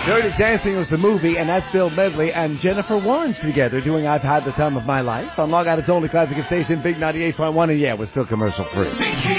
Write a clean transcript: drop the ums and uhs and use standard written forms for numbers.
Dirty Dancing was the movie, and that's Bill Medley and Jennifer Warnes together doing I've Had the Time of My Life. On Long Island's only classic station, Big 98.1, and yeah, we're still commercial free.